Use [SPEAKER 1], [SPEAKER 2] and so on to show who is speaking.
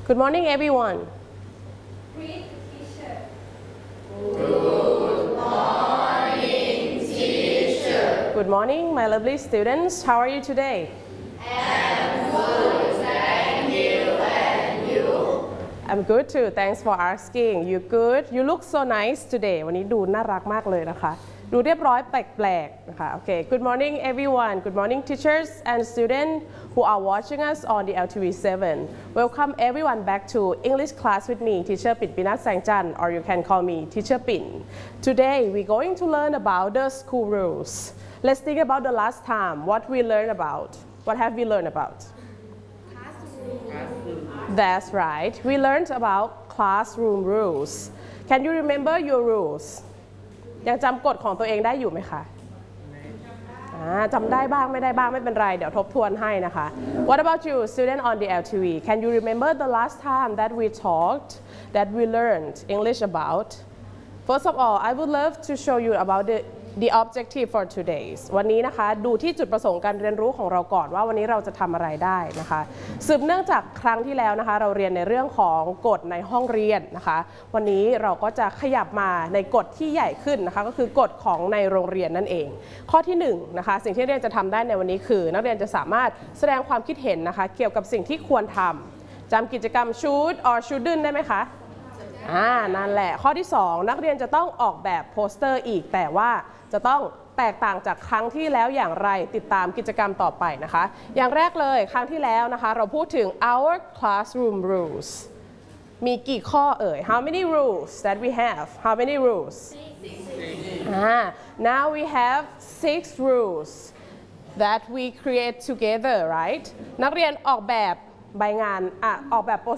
[SPEAKER 1] Good morning, everyone.
[SPEAKER 2] Read the teacher.
[SPEAKER 1] Good morning, my lovely students. How are you today? I'm good too. Thanks for asking. You good? You look so nice today. วันนี้ดูน่ารักมากเลยนะคะดูเรียบร้อยแปลกๆนะคะ Okay. Good morning, everyone. Good morning, teachers and students who are watching us on the LTV7. Welcome everyone back to English class with me, Teacher Pin Pinat Sangchan, or you can call me Teacher Pin. Today we're going to learn about the school rules. Let's think about the last time. What we learned about? What have we learned about? That's right. We learned about classroom rules. Can you remember your rules? ยังจำกฎของตัวเองได้อยู่ไหมคะจำได้บ้างไม่ได้บ้างไม่เป็นไรเดี๋ยวทบทวนให้นะคะ What about you, student on the LTV? Can you remember the last time that we talked, that we learned English about? First of all, I would love to show you about the objective for today. วันนี้นะคะดูที่จุดประสงค์การเรียนรู้ของเราก่อนว่าวันนี้เราจะทำอะไรได้นะคะสืบเนื่องจากครั้งที่แล้วนะคะเราเรียนในเรื่องของกฎในห้องเรียนนะคะวันนี้เราก็จะขยับมาในกฎที่ใหญ่ขึ้นนะคะก็คือกฎของในโรงเรียนนั่นเองข้อที่1นะคะสิ่งที่นักเรียนจะทำได้ในวันนี้คือนักเรียนจะสามารถแสดงความคิดเห็นนะคะเกี่ยวกับสิ่งที่ควรทำจำกิจกรรม should or shouldn't ได้ไหมคะนั่นแหละข้อที่2นักเรียนจะต้องออกแบบโปสเตอร์อีกแต่ว่าจะต้องแตกต่างจากครั้งที่แล้วอย่างไรติดตามกิจกรรมต่อไปนะคะอย่างแรกเลยครั้งที่แล้วนะคะเราพูดถึง our classroom rules มีกี่ข้อเอ่ย how many rules that we have how many rules now we have 6 rules that we create together right นักเรียนออกแบบใบงานออกแบบโป